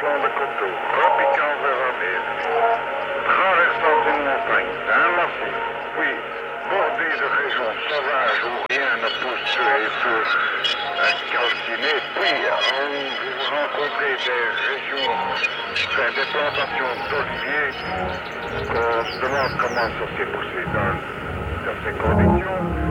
flanc de coteau, repiquant vers la mer, traversant une montagne, un massif, puis bordé de régions sauvages où rien ne pousse et peut calciner, puis vous rencontrez des régions, des plantations d'oliviers, qu'on se demande comment ça s'est poussé dans ces conditions.